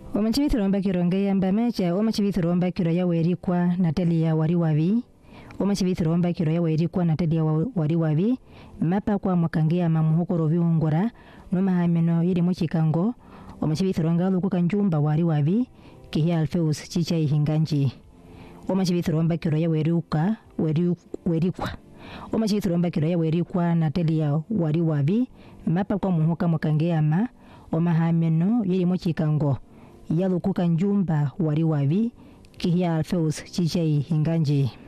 Omachibithiromba kironge yamba mecha omachibithiromba kiro ya werikwa Natalia wariwavi omachibithiromba kiro ya werikwa Natalia wariwavi mapa kwa mwakangia mamuhokoro viungora nomahameno yiri mochikango omachibithironga lukuka njumba wariwavi kihia Alfeus chicha ihinganji omachibithiromba kiro ya werikwa omachibithiromba kiro ya werikwa Natalia wariwavi mapa kwa muhoka mwakangia omahameno yiri mochikango yalukuka njumba wariwavi kihia Alfeus chicha ihinganji.